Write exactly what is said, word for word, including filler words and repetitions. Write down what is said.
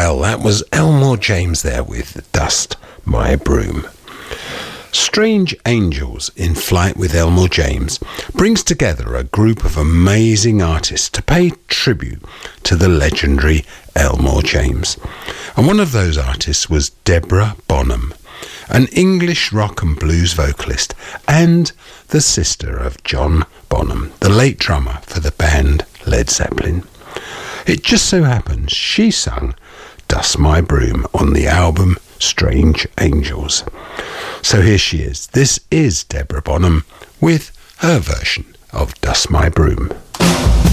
Well, that was Elmore James there with Dust My Broom. Strange Angels in Flight with Elmore James brings together a group of amazing artists to pay tribute to the legendary Elmore James. And one of those artists was Deborah Bonham, an English rock and blues vocalist and the sister of John Bonham, the late drummer for the band Led Zeppelin. It just so happens she sung Dust My Broom on the album Strange Angels. So here she is. This is Deborah Bonham with her version of Dust My Broom.